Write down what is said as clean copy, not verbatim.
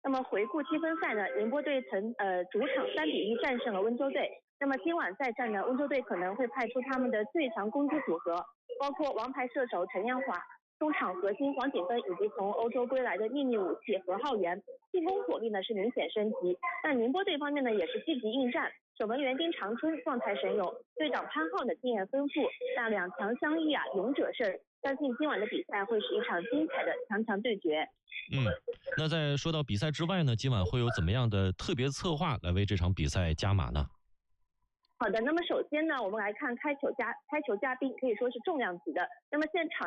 那么回顾积分赛呢，宁波队曾主场3-1战胜了温州队。那么今晚再战呢，温州队可能会派出他们的最强攻击组合，包括王牌射手陈阳华、中场核心黄景芬以及从欧洲归来的秘密武器何浩源。进攻火力呢是明显升级。但宁波队方面呢也是积极应战，守门员丁长春状态神勇，队长潘浩的经验丰富，那两强相依啊，勇者胜。相信今晚的比赛会是一场精彩的强对决。 那在说到比赛之外呢，今晚会有怎么样的特别策划来为这场比赛加码呢？ 好的，那么首先呢，我们来看开球嘉宾可以说是重量级的。那么现场